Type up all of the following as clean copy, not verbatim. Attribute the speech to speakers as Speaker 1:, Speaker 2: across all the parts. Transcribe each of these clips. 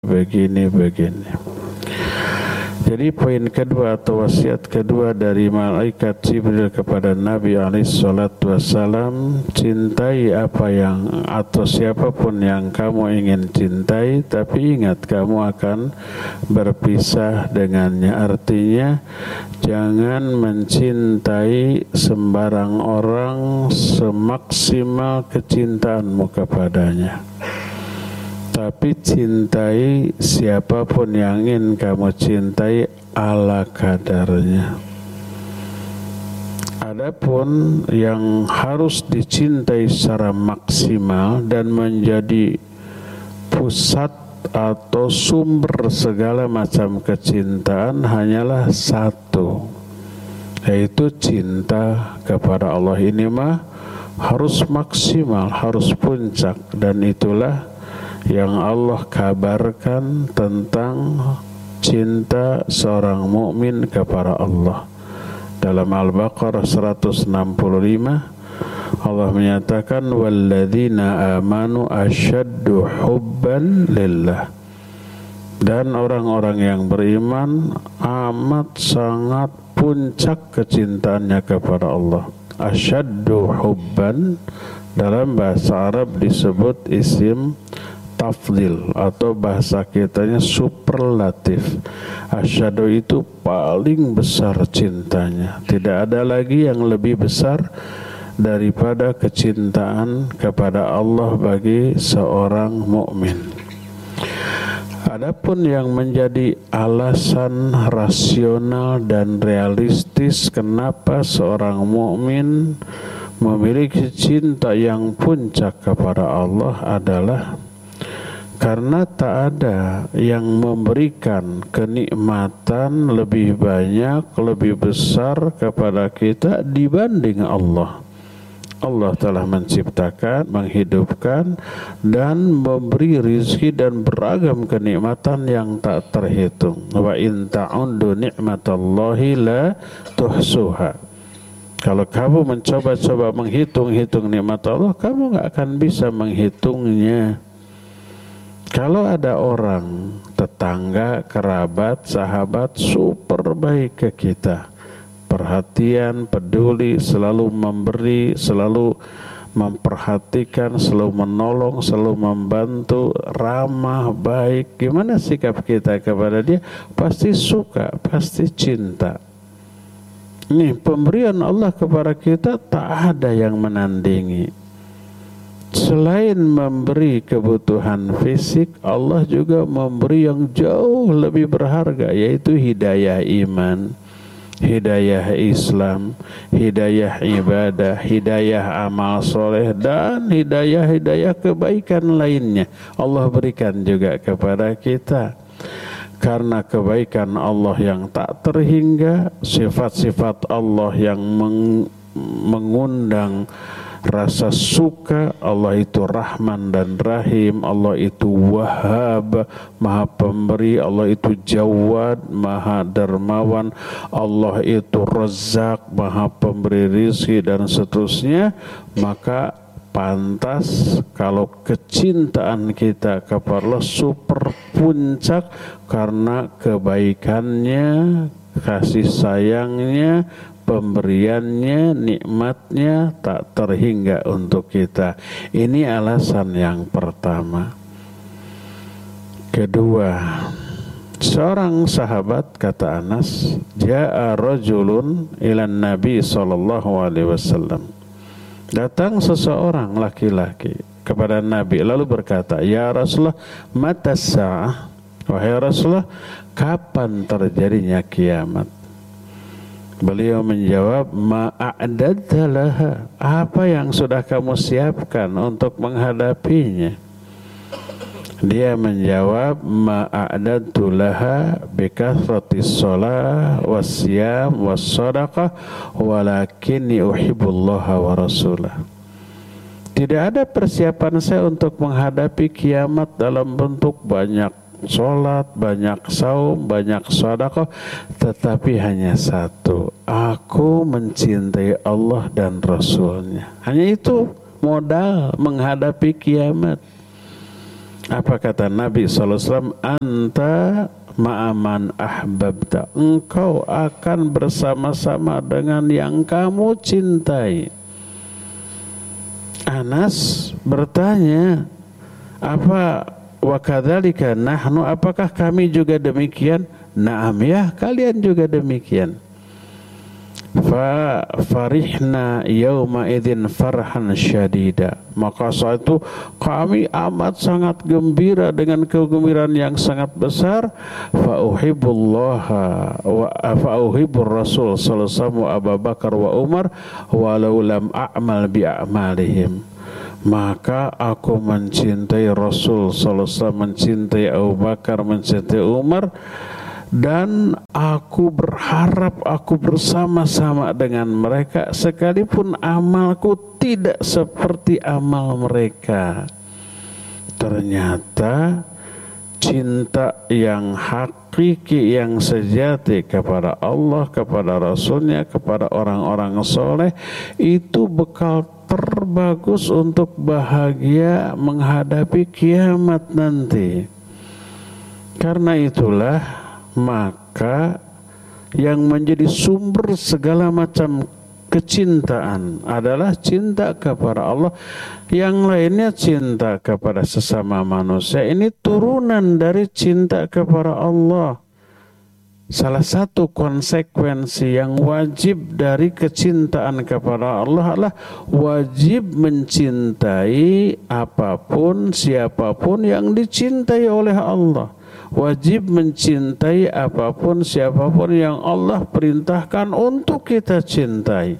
Speaker 1: begini. Jadi poin kedua atau wasiat kedua dari malaikat Jibril kepada Nabi SAW, cintai apa yang atau siapapun yang kamu ingin cintai, tapi ingat kamu akan berpisah dengannya. Artinya jangan mencintai sembarang orang semaksimal kecintaanmu kepadanya, tapi cintai siapapun yang ingin kamu cintai ala kadarnya. Adapun yang harus dicintai secara maksimal dan menjadi pusat atau sumber segala macam kecintaan hanyalah satu, yaitu cinta kepada Allah. Ini mah harus maksimal, harus puncak, dan itulah yang Allah kabarkan tentang cinta seorang mukmin kepada Allah. Dalam Al-Baqarah 165 Allah menyatakan walladzina amanu asyaddu hubban lillah, dan orang-orang yang beriman amat sangat puncak kecintaannya kepada Allah. Asyaddu hubban dalam bahasa Arab disebut isim tafdil atau bahasa kitanya superlatif. Asyadu itu paling besar cintanya. Tidak ada lagi yang lebih besar daripada kecintaan kepada Allah bagi seorang mukmin. Adapun yang menjadi alasan rasional dan realistis kenapa seorang mukmin memiliki cinta yang puncak kepada Allah adalah karena tak ada yang memberikan kenikmatan lebih banyak, lebih besar kepada kita dibanding Allah. Allah telah menciptakan, menghidupkan, dan memberi rizki dan beragam kenikmatan yang tak terhitung. Wa in ta'undu ni'matallahi la tuhsuha. Kalau kamu mencoba-coba menghitung-hitung nikmat Allah, kamu gak akan bisa menghitungnya. Kalau ada orang, tetangga, kerabat, sahabat super baik ke kita, perhatian, peduli, selalu memberi, selalu memperhatikan, selalu menolong, selalu membantu, ramah, baik, gimana sikap kita kepada dia? Pasti suka, pasti cinta. Nih, pemberian Allah kepada kita tak ada yang menandingi. Selain memberi kebutuhan fisik, Allah juga memberi yang jauh lebih berharga, yaitu hidayah iman, hidayah Islam, hidayah ibadah, hidayah amal soleh, dan hidayah kebaikan lainnya. Allah berikan juga kepada kita. Karena kebaikan Allah yang tak terhingga, sifat-sifat Allah yang mengundang rasa suka. Allah itu Rahman dan Rahim, Allah itu Wahhab, Maha Pemberi, Allah itu Jawad, Maha Dermawan, Allah itu Razzaq, Maha Pemberi rizki, dan seterusnya. Maka pantas kalau kecintaan kita kepada Allah super puncak karena kebaikannya, kasih sayangnya, pemberiannya, nikmatnya tak terhingga untuk kita. Ini alasan yang pertama. Kedua, seorang sahabat, kata Anas, ja'a rajulun ilan Nabi SAW. Datang seseorang laki-laki kepada Nabi lalu berkata, ya Rasulullah, mata sa'ah? Wahai Rasulullah, kapan terjadinya kiamat? Beliau menjawab, ma'a'dadta laha, apa yang sudah kamu siapkan untuk menghadapinya? Dia menjawab, ma'a'dadtu laha bikathratis shalah wassiyam wassadaqah walakinni uhibbullaha wa rasulah. Tidak ada persiapan saya untuk menghadapi kiamat dalam bentuk banyak sholat, banyak saum, banyak sedekah, tetapi hanya satu, aku mencintai Allah dan Rasulnya. Hanya itu modal menghadapi kiamat. Apa kata Nabi SAW? Anta ma'aman ahbabta, engkau akan bersama-sama dengan yang kamu cintai. Anas bertanya, apa wa kadzalika nahnu, apakah kami juga demikian? Naam, ya, kalian juga demikian. Fa farihna yauma idzin farhan syadida, maka saat itu kami amat sangat gembira dengan kegembiraan yang sangat besar. Fa uhibbullaha wa fa uhibbur rasul sallallahu alaihi wasallam Abu Bakar wa Umar walau lam a'mal bi a'malihim, maka aku mencintai Rasul sallallahu alaihi wasallam, mencintai Abu Bakar, mencintai Umar, dan aku berharap aku bersama-sama dengan mereka sekalipun amalku tidak seperti amal mereka. Ternyata cinta yang hakiki, yang sejati kepada Allah, kepada Rasulnya, kepada orang-orang soleh, itu bekal terbagus untuk bahagia menghadapi kiamat nanti. Karena itulah maka yang menjadi sumber segala macam kecintaan adalah cinta kepada Allah. Yang lainnya cinta kepada sesama manusia. Ini turunan dari cinta kepada Allah. Salah satu konsekuensi yang wajib dari kecintaan kepada Allah adalah wajib mencintai apapun, siapapun yang dicintai oleh Allah. Wajib mencintai apapun, siapapun yang Allah perintahkan untuk kita cintai.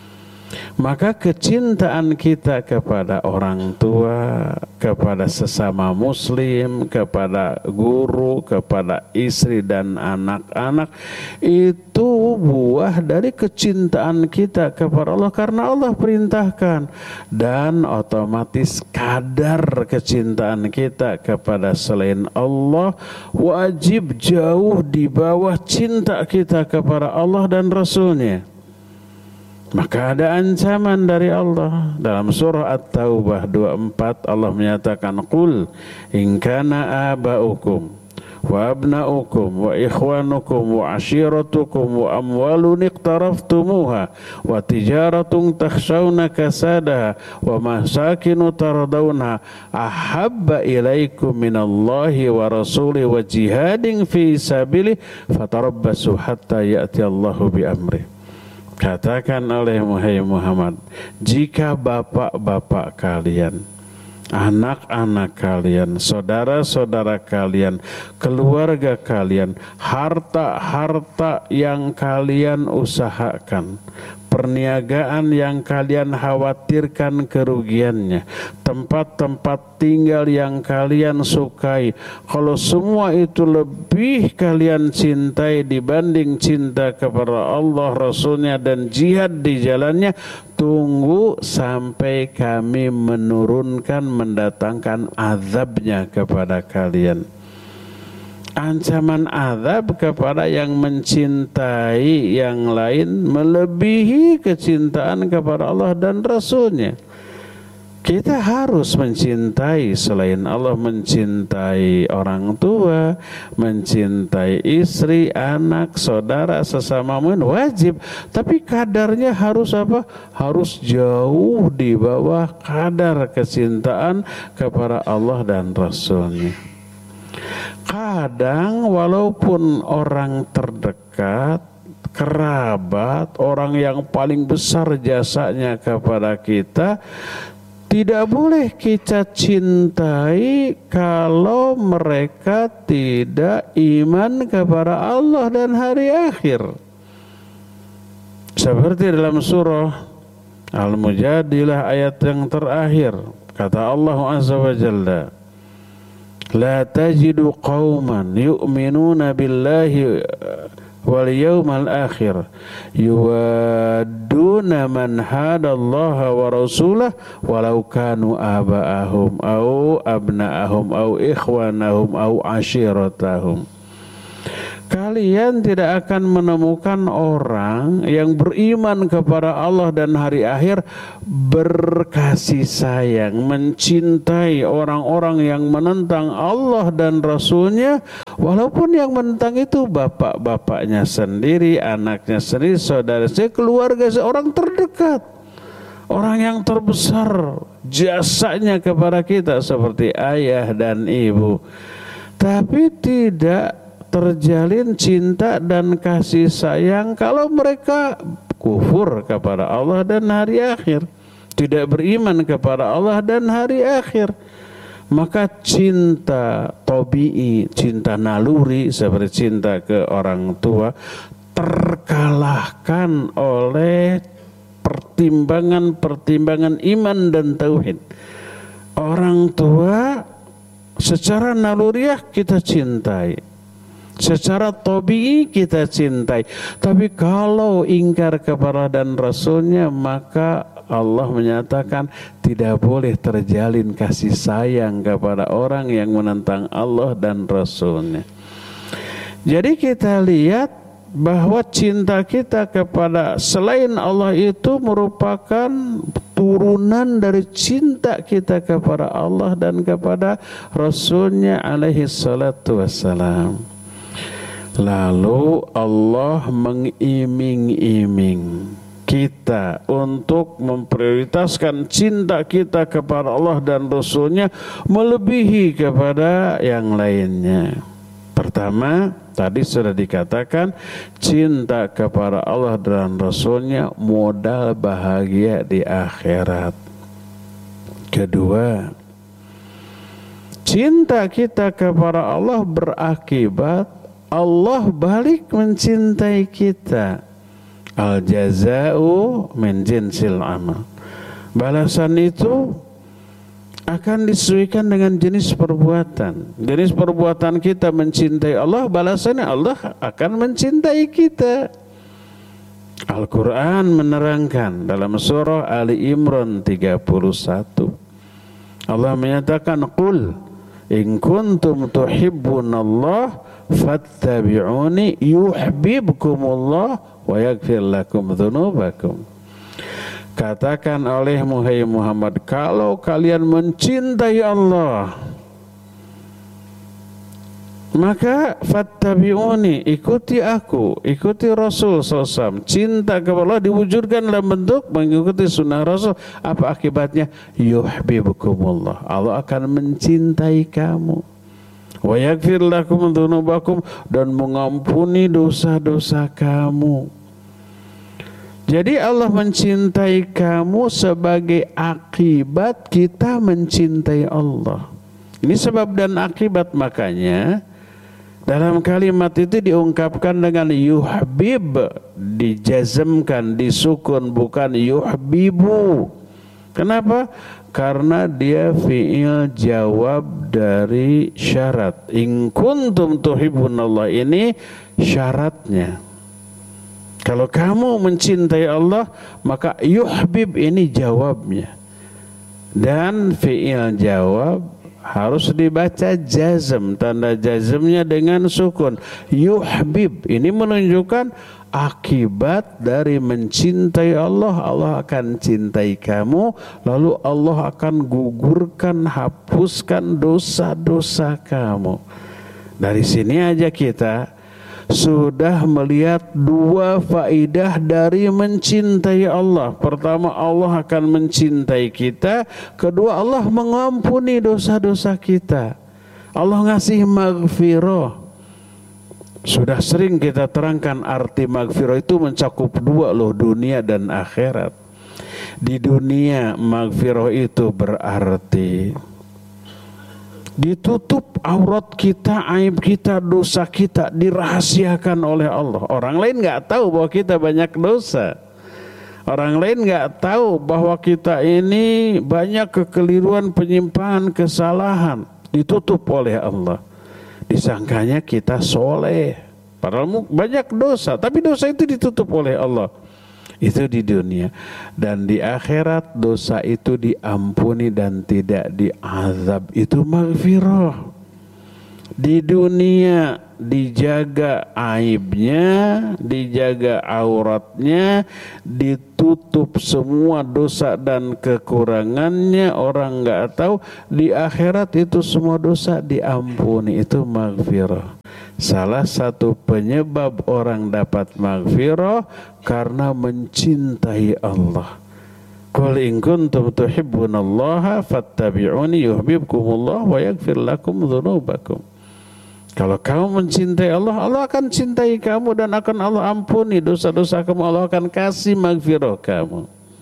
Speaker 1: Maka kecintaan kita kepada orang tua, kepada sesama muslim, kepada guru, kepada istri dan anak-anak, itu buah dari kecintaan kita kepada Allah karena Allah perintahkan. Dan otomatis kadar kecintaan kita kepada selain Allah wajib jauh di bawah cinta kita kepada Allah dan Rasulnya. Maka ada ancaman dari Allah dalam surah At-Taubah 24. Allah menyatakan, qul in kana aba'ukum wa abna'ukum wa ikhwanukum wa ashiratukum wa amwalun iqtaraftumuha wa tijaratun takhshawna kasadaha wa masakinu tardawna ahabba ilaikum minallahi wa rasuli wa jihadin fi sabilih fatarabbasu hatta ya'ti Allahu bi amri. Katakan oleh Muhammad, jika bapak-bapak kalian, anak-anak kalian, saudara-saudara kalian, keluarga kalian, harta-harta yang kalian usahakan, perniagaan yang kalian khawatirkan kerugiannya, tempat-tempat tinggal yang kalian sukai, kalau semua itu lebih kalian cintai dibanding cinta kepada Allah, Rasulnya, dan jihad di jalannya, tunggu sampai kami menurunkan, mendatangkan azabnya kepada kalian. Ancaman azab kepada yang mencintai yang lain melebihi kecintaan kepada Allah dan Rasulnya. Kita harus mencintai selain Allah, mencintai orang tua, mencintai istri, anak, saudara, sesama mukmin, wajib. Tapi kadarnya harus apa? Harus jauh di bawah kadar kecintaan kepada Allah dan Rasulnya. Kadang walaupun orang terdekat, kerabat, orang yang paling besar jasanya kepada kita, tidak boleh kita cintai kalau mereka tidak iman kepada Allah dan hari akhir. Seperti dalam surah Al-Mujadilah ayat yang terakhir, kata Allah Azza wa Jalla, la tajidu qauman yu'minuna billahi wal yawmal akhir yuwadduna man hadallaha wa rasulah walau kanu aba'ahum au abna'ahum au ikhwanahum au ashiratahum. kalian tidak akan menemukan orang yang beriman kepada Allah dan hari akhir berkasih sayang, mencintai orang-orang yang menentang Allah dan Rasulnya, walaupun yang menentang itu bapak-bapaknya sendiri, anaknya sendiri, saudara sendiri, keluarga seorang terdekat, orang yang terbesar jasanya kepada kita seperti ayah dan ibu. Tapi tidak terjalin cinta dan kasih sayang kalau mereka kufur kepada Allah dan hari akhir, tidak beriman kepada Allah dan hari akhir. Maka cinta tabii, cinta naluri seperti cinta ke orang tua terkalahkan oleh pertimbangan-pertimbangan iman dan tauhid. Orang tua secara naluriah kita cintai, secara tabii kita cintai. Tapi kalau ingkar kepada dan Rasulnya, maka Allah menyatakan tidak boleh terjalin kasih sayang kepada orang yang menentang Allah dan Rasulnya. Jadi kita lihat bahwa cinta kita kepada selain Allah itu merupakan turunan dari cinta kita kepada Allah dan kepada Rasulnya alaihi salatu wassalam. Lalu Allah mengiming-iming kita untuk memprioritaskan cinta kita kepada Allah dan Rasulnya melebihi kepada yang lainnya. Pertama, tadi sudah dikatakan cinta kepada Allah dan Rasulnya modal bahagia di akhirat. Kedua, cinta kita kepada Allah berakibat Allah balik mencintai kita. Al jaza'u min jinsil amal. Balasan itu akan disesuaikan dengan jenis perbuatan. Jenis perbuatan kita mencintai Allah, balasannya Allah akan mencintai kita. Al-Quran menerangkan dalam surah Ali Imran 31. Allah menyatakan, Qul in kuntum tuhibbunallah fattabi'uni yuhibbukumullah wa yaghfir lakum dzunubakum. Katakan oleh Muhammad, kalau kalian mencintai Allah, maka fattabi'uni, ikuti aku, ikuti Rasul SAW. Cinta kepada Allah diwujudkan dalam bentuk mengikuti sunnah Rasul. Apa akibatnya? Yuhibbukumullah, Allah akan mencintai kamu. Wa yaghfir lakum dzunubakum, dan mengampuni dosa-dosa kamu. Jadi Allah mencintai kamu sebagai akibat kita mencintai Allah. Ini sebab dan akibat, makanya dalam kalimat itu diungkapkan dengan yuhbib, dijazmkan, disukun, bukan yuhbibu. Kenapa? Karena dia fi'il jawab dari syarat. In kuntum tuhibbunallah, ini syaratnya. Kalau kamu mencintai Allah, maka yuhbib ini jawabnya. Dan fi'il jawab harus dibaca jazm, tanda jazmnya dengan sukun. Yuhbib ini menunjukkan akibat dari mencintai Allah, Allah akan cintai kamu, lalu Allah akan gugurkan, hapuskan dosa-dosa kamu. Dari sini aja kita sudah melihat dua faidah dari mencintai Allah. Pertama, Allah akan mencintai kita. Kedua, Allah mengampuni dosa-dosa kita. Allah ngasih maghfirah. Sudah sering kita terangkan arti maghfirah itu mencakup dua loh, dunia dan akhirat. Di dunia maghfirah itu berarti ditutup aurat kita, aib kita, dosa kita dirahasiakan oleh Allah. Orang lain nggak tahu bahwa kita banyak dosa. Orang lain nggak tahu bahwa kita ini banyak kekeliruan, penyimpangan, kesalahan. Ditutup oleh Allah. Disangkanya kita soleh, padahal banyak dosa, tapi dosa itu ditutup oleh Allah. Itu di dunia. Dan di akhirat dosa itu diampuni dan tidak diazab. Itu maghfirah. Di dunia dijaga aibnya, dijaga auratnya, ditutup semua dosa dan kekurangannya, orang nggak tahu. Di akhirat itu semua dosa diampuni, itu maghfirah. Salah satu penyebab orang dapat maghfirah karena mencintai Allah. Qul in kuntum tuhibbunallaha fattabi'uni yuhibbukumullah wa yaghfir lakum dzunubakum. Kalau kamu mencintai Allah, Allah akan cintai kamu dan akan Allah ampuni dosa-dosa kamu. Allah akan kasih maghfirah kamu.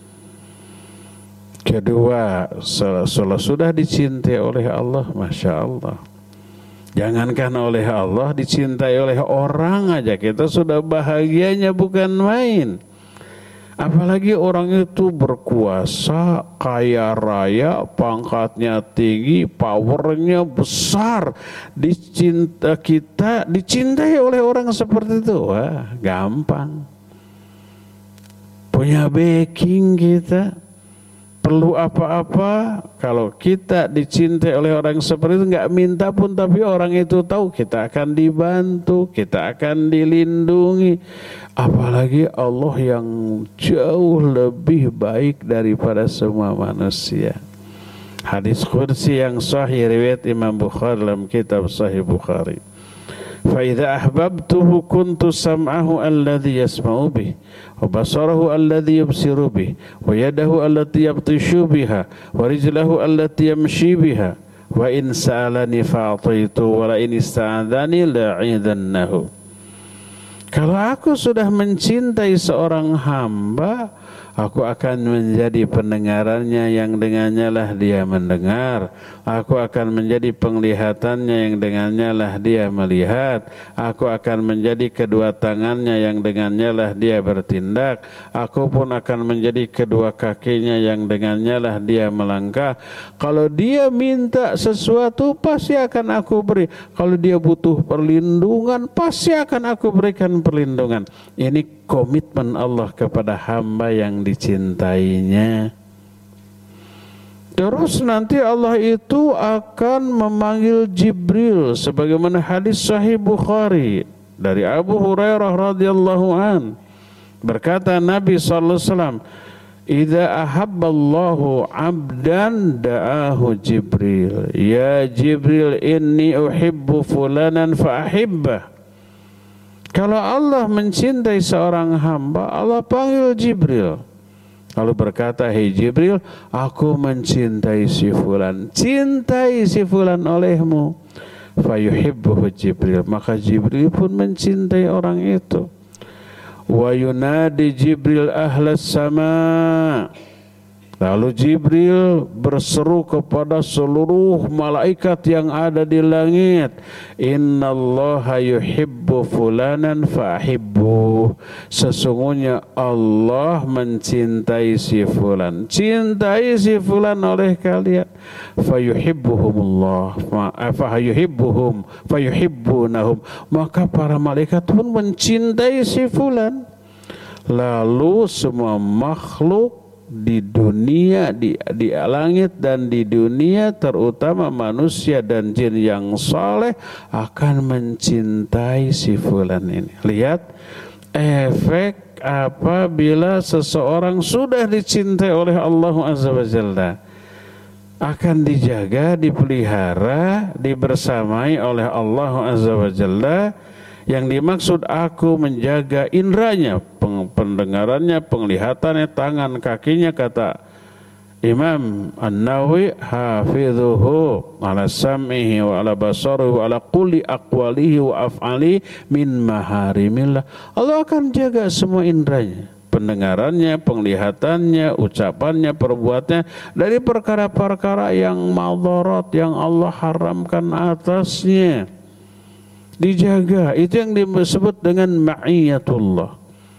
Speaker 1: Kedua, sudah dicintai oleh Allah, Masya Allah. Jangankan oleh Allah, dicintai oleh orang aja kita sudah bahagianya bukan main. Apalagi orang itu berkuasa, kaya raya, pangkatnya tinggi, powernya besar. Kita dicintai oleh orang seperti itu, wah gampang. Punya backing kita, perlu apa-apa, kalau kita dicintai oleh orang seperti itu nggak minta pun, tapi orang itu tahu kita akan dibantu, kita akan dilindungi. Apalagi Allah yang jauh lebih baik daripada semua manusia. Hadis qudsi yang sahih riwayat Imam Bukhari dalam kitab Sahih Bukhari. Fa idza ahbabtuhu kuntu sam'ahu alladhi yasma'u bih wa basarahu alladhi yubsiru bih wa yadahu allati yabtishu biha wa rijlahu allati yamshi biha wa in sa'alani fa'ataitu wa la in ista'adhani la'idannahu. Kalau aku sudah mencintai seorang hamba, aku akan menjadi pendengarannya yang dengannya lah dia mendengar. Aku akan menjadi penglihatannya yang dengannya lah dia melihat. Aku akan menjadi kedua tangannya yang dengannya lah dia bertindak. Aku pun akan menjadi kedua kakinya yang dengannya lah dia melangkah. Kalau dia minta sesuatu, pasti akan aku beri. Kalau dia butuh perlindungan, pasti akan aku berikan perlindungan. Ini komitmen Allah kepada hamba yang dicintainya. Terus nanti Allah itu akan memanggil Jibril sebagaimana hadis Sahih Bukhari dari Abu Hurairah radhiyallahu an. Berkata Nabi sallallahu alaihi wasallam, "Idza ahabballahu 'abdan da'ahu Jibril, ya Jibril inni uhibbu fulanan fa ahibbah." Kalau Allah mencintai seorang hamba, Allah panggil Jibril. Lalu berkata, "Hei Jibril, aku mencintai si fulan." Cintai si fulan olehmu. Fayuhibbuhu Jibril. Maka Jibril pun mencintai orang itu. Wa yunadi Jibril ahlas sama. Lalu Jibril berseru kepada seluruh malaikat yang ada di langit, "Innallaha yuhibbu fulanan fa'hibbuh." Sesungguhnya Allah mencintai si fulan. Cintai si fulan oleh kalian. Fayuhibbuhumullah, fayuhibbunahum. Maka para malaikat pun mencintai si fulan. Lalu semua makhluk di dunia, di langit dan di dunia, terutama manusia dan jin yang saleh, akan mencintai si fulan ini. Lihat efek apabila seseorang sudah dicintai oleh Allah Azza wa Jalla, akan dijaga, dipelihara, dibersamai oleh Allah Azza wa Jalla. Yang dimaksud aku menjaga indranya, pendengarannya, penglihatannya, tangan, kakinya, kata Imam An-Nawawi, hafidhuhu ala sam'ihi wa ala basarihi wa ala kulli aqwalihi wa af'ali min maharimillah. Allah akan jaga semua indranya, pendengarannya, penglihatannya, ucapannya, perbuatannya dari perkara-perkara yang madharat yang Allah haramkan atasnya. Dijaga, itu yang disebut dengan ma'iyatullah,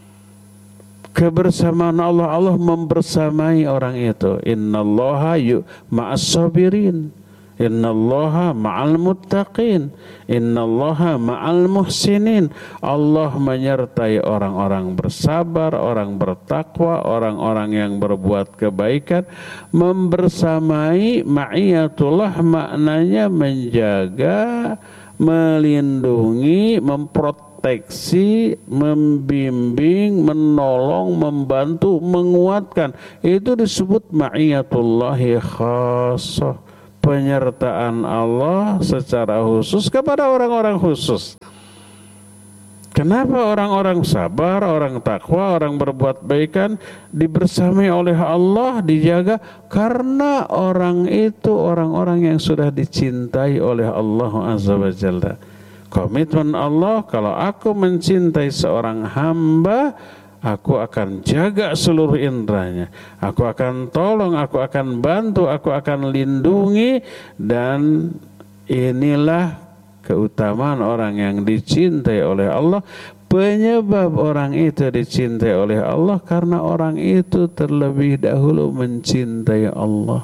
Speaker 1: kebersamaan Allah. Allah membersamai orang itu. Innallaha ma'as sabirin, innallaha ma'al muttaqin, innallaha ma'al muhsinin. Allah menyertai orang-orang bersabar, orang bertakwa, orang-orang yang berbuat kebaikan. Membersamai, ma'iyatullah maknanya menjaga, melindungi, memproteksi, membimbing, menolong, membantu, menguatkan. Itu disebut ma'iyatullahi khassah, penyertaan Allah secara khusus kepada orang-orang khusus. Kenapa orang-orang sabar, orang takwa, orang berbuat baikan dibersamai oleh Allah, dijaga? Karena orang itu orang-orang yang sudah dicintai oleh Allah Azza wa Jalla. Komitmen Allah, kalau aku mencintai seorang hamba, aku akan jaga seluruh indranya, aku akan tolong, aku akan bantu, aku akan lindungi. Dan inilah keutamaan orang yang dicintai oleh Allah. Penyebab orang itu dicintai oleh Allah karena orang itu terlebih dahulu mencintai Allah.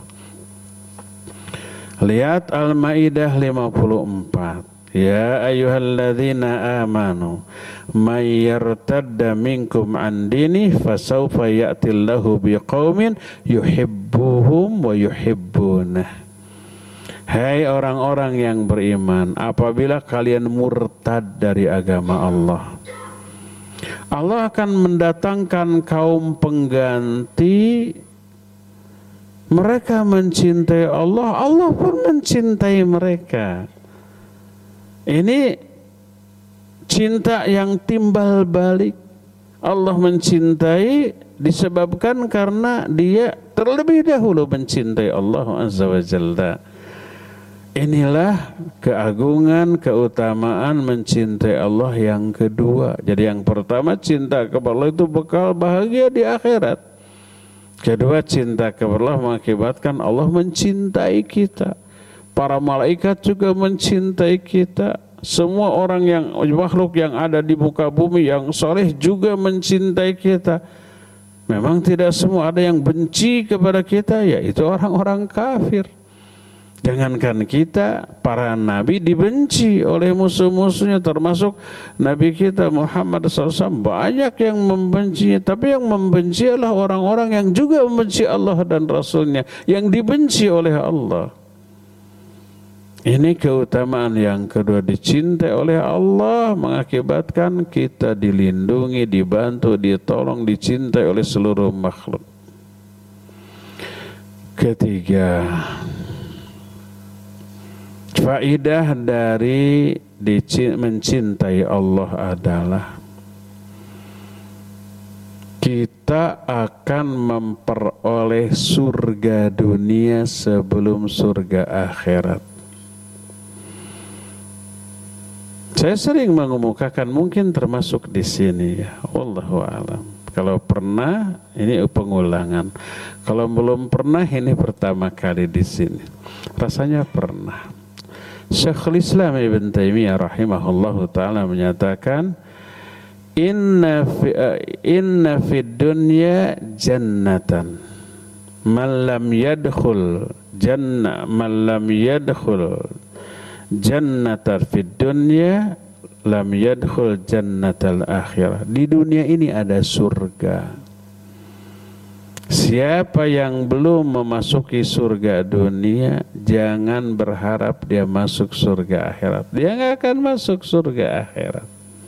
Speaker 1: Lihat Al-Maidah 54. Ya ayyuhalladzina amanu may yartadda minkum an dini fasawfa ya'tillahu biqaumin yuhibbuhum wa yuhibbunah. Hai orang-orang yang beriman, apabila kalian murtad dari agama Allah, Allah akan mendatangkan kaum pengganti. Mereka mencintai Allah, Allah pun mencintai mereka. Ini cinta yang timbal balik. Allah mencintai disebabkan karena dia terlebih dahulu mencintai Allah Azza wa Jalla. Inilah keagungan, keutamaan mencintai Allah yang kedua. Jadi yang pertama, cinta kepada Allah itu bekal bahagia di akhirat. Kedua, cinta kepada Allah mengakibatkan Allah mencintai kita. Para malaikat juga mencintai kita. Semua orang yang makhluk yang ada di muka bumi yang soleh juga mencintai kita. Memang tidak semua ada yang benci kepada kita, yaitu orang-orang kafir. Jangankan kita, para nabi dibenci oleh musuh-musuhnya, termasuk nabi kita Muhammad SAW. Banyak yang membencinya, tapi yang membenci adalah orang-orang yang juga membenci Allah dan Rasulnya, yang dibenci oleh Allah. Ini keutamaan yang kedua, dicintai oleh Allah mengakibatkan kita dilindungi, dibantu, ditolong, dicintai oleh seluruh makhluk. Ketiga, faidah dari mencintai Allah adalah kita akan memperoleh surga dunia sebelum surga akhirat. Saya sering mengemukakan, mungkin termasuk di sini ya, wallahu a'lam. Kalau pernah, ini pengulangan. Kalau belum pernah, ini pertama kali di sini. Rasanya pernah. Syekhul Islam Ibn Taimiyah rahimahullahu ta'ala menyatakan, Inna fid dunya jannatan man lam yadkhul jannatan fid dunya lam yadkhul jannatal akhirah. Di dunia ini ada surga. Siapa yang belum memasuki surga dunia, jangan berharap dia masuk surga akhirat. Dia nggak akan masuk surga akhirat.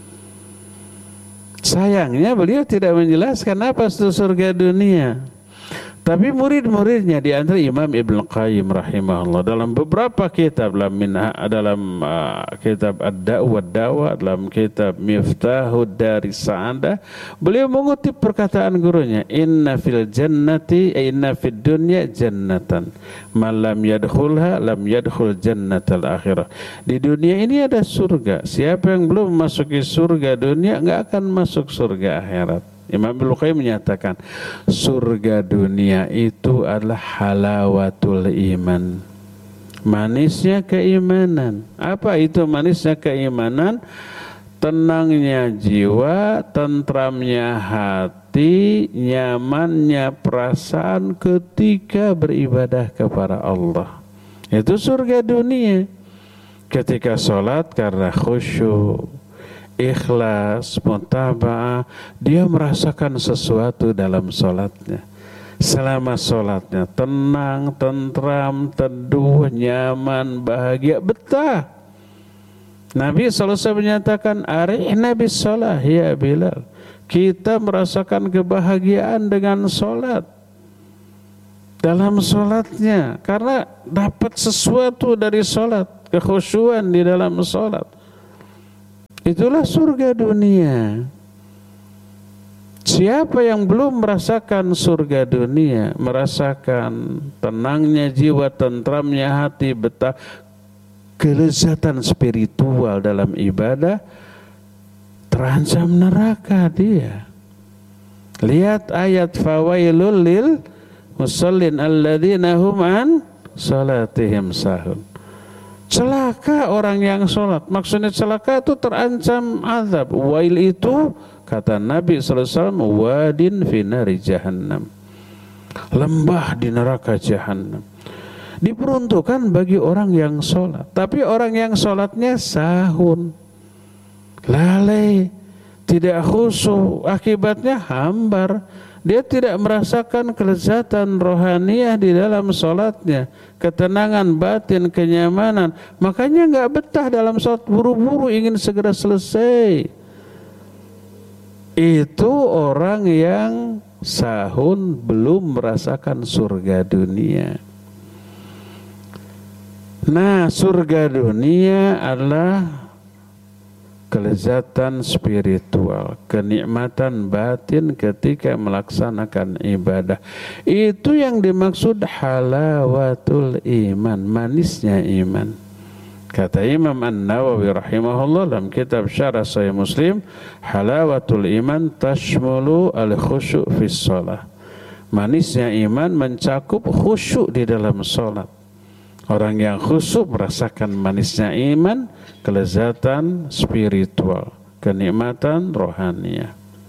Speaker 1: Sayangnya beliau tidak menjelaskan apa itu surga dunia. Tapi murid-muridnya di antara Imam Ibn Qayyim rahimahullah dalam beberapa kitab, dalam kitab Ad-Da'wa, dalam kitab Miftahud Daris Sa'adah, beliau mengutip perkataan gurunya, inna fid dunya jannatan man lam yadkhulha lam yadkhul jannatal akhirah. Di dunia ini ada surga. Siapa yang belum memasuki surga dunia enggak akan masuk surga akhirat. Imam Ibnu Qayyim menyatakan surga dunia itu adalah halawatul iman, manisnya keimanan. Apa itu manisnya keimanan? Tenangnya jiwa, tentramnya hati, nyamannya perasaan ketika beribadah kepada Allah. Itu surga dunia. Ketika sholat karena khusyuk, ikhlas, mutaba'ah, dia merasakan sesuatu dalam sholatnya. Selama sholatnya tenang, tentram, teduh, nyaman, bahagia, betah. Nabi SAW menyatakan, arihna bis shalah ya Bilal. Kita merasakan kebahagiaan dengan sholat. Dalam sholatnya, karena dapat sesuatu dari sholat, kekhusyuan di dalam sholat. Itulah surga dunia. Siapa yang belum merasakan surga dunia, merasakan tenangnya jiwa, tentramnya hati, betah kelezatan spiritual dalam ibadah, terancam neraka dia. Lihat ayat fawailul lil musallin alladzina hum an salatihim sahun. Celaka orang yang sholat. Maksudnya celaka itu terancam azab. Wail itu kata Nabi SAW, wadin fi nari jahannam, lembah di neraka jahannam. Diperuntukkan bagi orang yang sholat. Tapi orang yang sholatnya sahun, lalai, tidak khusyuk, akibatnya hambar. Dia tidak merasakan kelezatan rohaniah di dalam sholatnya, ketenangan batin, kenyamanan. Makanya nggak betah dalam sholat, buru-buru ingin segera selesai. Itu orang yang sahun belum merasakan surga dunia. Nah, surga dunia adalah kelezatan spiritual, kenikmatan batin ketika melaksanakan ibadah. Itu yang dimaksud halawatul iman, manisnya iman. Kata Imam An-Nawawi rahimahullah dalam kitab Syarah Sahih Muslim, halawatul iman tashmulu al-khusyu' fis shalah. Manisnya iman mencakup khusyuk di dalam salat. Orang yang khusyuk merasakan manisnya iman, kelezatan spiritual, kenikmatan rohaniah.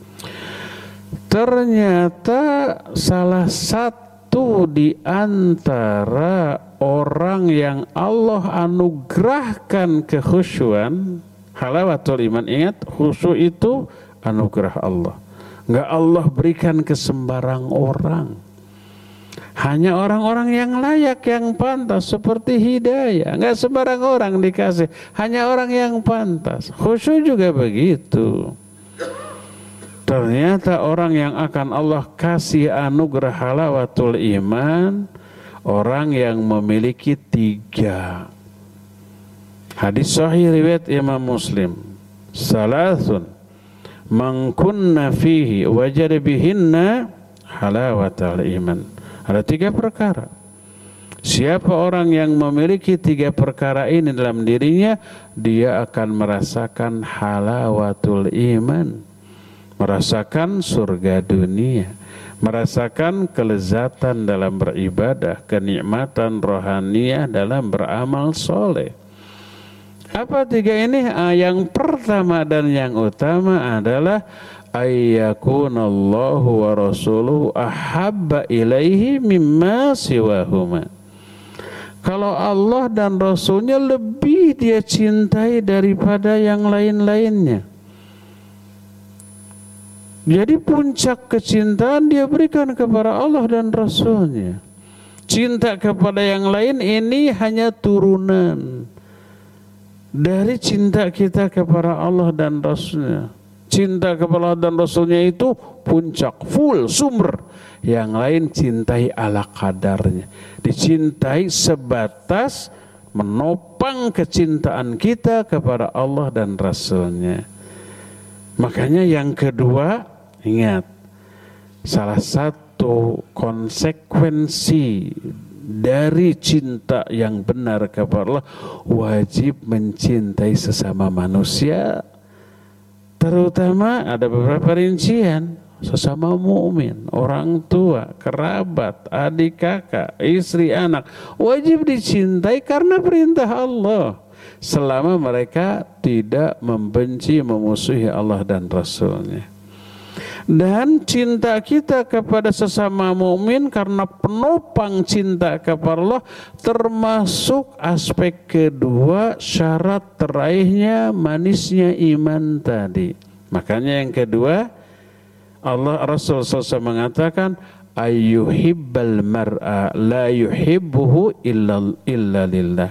Speaker 1: Ternyata salah satu di antara orang yang Allah anugerahkan kekhusyuan, halawatul iman, ingat khusyuk itu anugerah Allah. Enggak Allah berikan ke sembarang orang. Hanya orang-orang yang layak, yang pantas, seperti hidayah. Enggak sembarang orang dikasih, hanya orang yang pantas. Khusyuk juga begitu. Ternyata orang yang akan Allah kasih anugerah halawatul iman, orang yang memiliki 3. Hadis sahih riwayat Imam Muslim. Salasun man kunna fihi wajada bihinna halawatul iman. Ada 3 perkara. Siapa orang yang memiliki 3 perkara ini dalam dirinya, dia akan merasakan halawatul iman, merasakan surga dunia, merasakan kelezatan dalam beribadah, kenikmatan rohaniah dalam beramal soleh. Apa 3 ini? Yang pertama dan yang utama adalah ayyakunallahu wa rasuluhu ahabba ilaihi mimma siwahuma. Kalau Allah dan Rasulnya lebih dia cintai daripada yang lain-lainnya. Jadi puncak kecintaan dia berikan kepada Allah dan Rasulnya. Cinta kepada yang lain ini hanya turunan dari cinta kita kepada Allah dan Rasulnya. Cinta kepada Allah dan Rasulnya itu puncak, full, sumber. Yang lain cintai ala kadarnya. Dicintai sebatas menopang kecintaan kita kepada Allah dan Rasulnya. Makanya yang kedua, ingat, salah satu konsekuensi dari cinta yang benar kepada Allah, wajib mencintai sesama manusia. Terutama ada beberapa rincian, sesama mukmin, orang tua, kerabat, adik kakak, istri, anak, wajib dicintai karena perintah Allah. Selama mereka tidak membenci, memusuhi Allah dan Rasulnya. Dan cinta kita kepada sesama mukmin karena penopang cinta kepada Allah, termasuk aspek kedua syarat teraihnya manisnya iman tadi. Makanya yang kedua, Allah Rasul SAW mengatakan ayyuhibbal mar'a la yuhibbuhu illa lillah.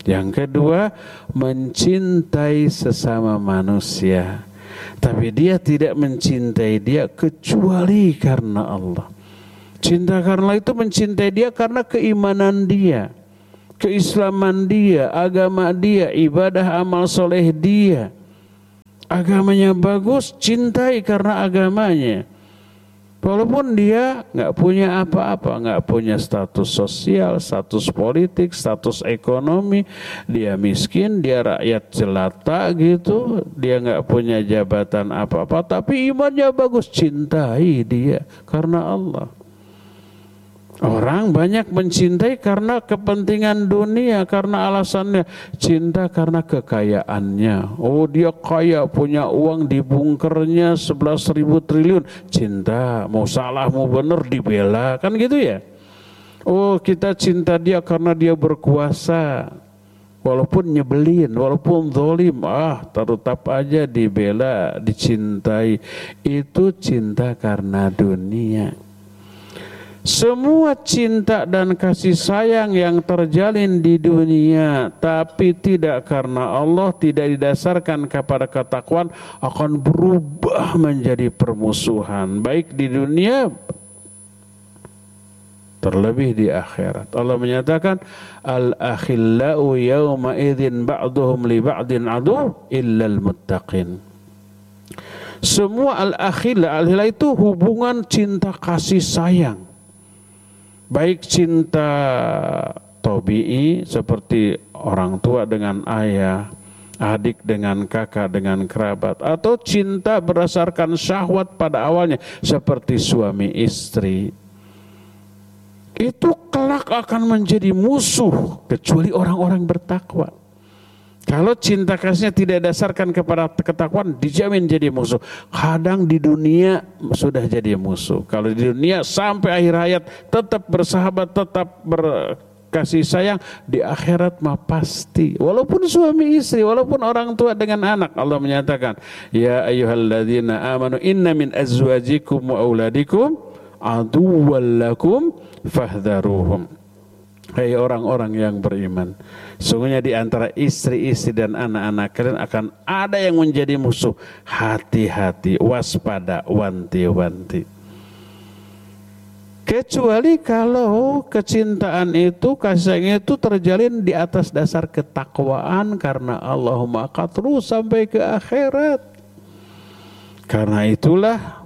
Speaker 1: Yang kedua, mencintai sesama manusia. Tapi dia tidak mencintai dia kecuali karena Allah. Cinta karena itu mencintai dia karena keimanan dia, keislaman dia, agama dia, ibadah amal soleh dia. Agamanya bagus, cintai karena agamanya. Walaupun dia nggak punya apa-apa, nggak punya status sosial, status politik, status ekonomi, dia miskin, dia rakyat jelata gitu, dia nggak punya jabatan apa-apa, tapi imannya bagus, cintai dia karena Allah. Orang banyak mencintai karena kepentingan dunia, karena alasannya. Cinta karena kekayaannya. Oh, dia kaya, punya uang di bunkernya 11.000 triliun. Cinta, mau salah mau benar dibela, kan gitu ya. Oh, kita cinta dia karena dia berkuasa. Walaupun nyebelin, walaupun zalim, tetap aja dibela, dicintai. Itu cinta karena dunia. Semua cinta dan kasih sayang yang terjalin di dunia tapi tidak karena Allah, tidak didasarkan kepada ketakwaan, akan berubah menjadi permusuhan, baik di dunia terlebih di akhirat. Allah menyatakan al-akhillau yawma idzin ba'duhum li ba'din adu illal muttaqin. Semua al-akhillah itu hubungan cinta kasih sayang. Baik cinta tabi'i seperti orang tua dengan ayah, adik dengan kakak, dengan kerabat, atau cinta berdasarkan syahwat pada awalnya seperti suami istri. Itu kelak akan menjadi musuh kecuali orang-orang bertakwa. Kalau cinta kasihnya tidak dasarkan kepada ketakwaan, dijamin jadi musuh. Kadang di dunia sudah jadi musuh. Kalau di dunia sampai akhir hayat tetap bersahabat, tetap berkasih sayang, di akhirat mah pasti. Walaupun suami istri, walaupun orang tua dengan anak, Allah menyatakan, ya ayyuhalladzina amanu inna min azwajikum wa auladikum aduwwan lakum fahdharuhum. Hai orang-orang yang beriman, sungguhnya di antara istri-istri dan anak-anak kalian akan ada yang menjadi musuh. Hati-hati, waspada, wanti-wanti. Kecuali kalau kecintaan itu, kasih sayang itu terjalin di atas dasar ketakwaan karena Allah maka terus sampai ke akhirat. Karena itulah